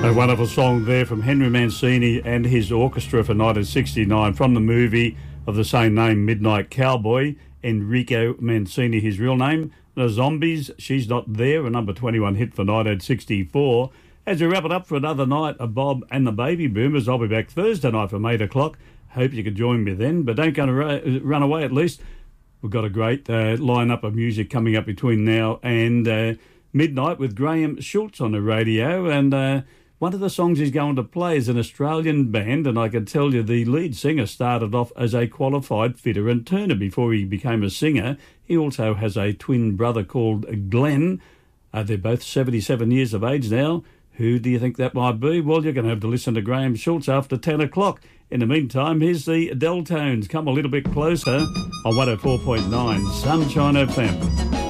A wonderful song there from Henry Mancini and his orchestra for 1969 from the movie of the same name, Midnight Cowboy. Enrico Mancini, his real name. The Zombies, She's Not There, a number 21 hit for 1964. As we wrap it up for another night of Bob and the Baby Boomers, I'll be back Thursday night from 8 o'clock. Hope you can join me then, but don't go to run away at least. We've got a great lineup of music coming up between now and midnight with Graham Schultz on the radio, and one of the songs he's going to play is an Australian band, and I can tell you the lead singer started off as a qualified fitter and turner before he became a singer. He also has a twin brother called Glenn. They're both 77 years of age now. Who do you think that might be? Well, you're going to have to listen to Graham Schultz after 10 o'clock. In the meantime, here's the Deltones. Come a little bit closer on 104.9 Sunshine FM.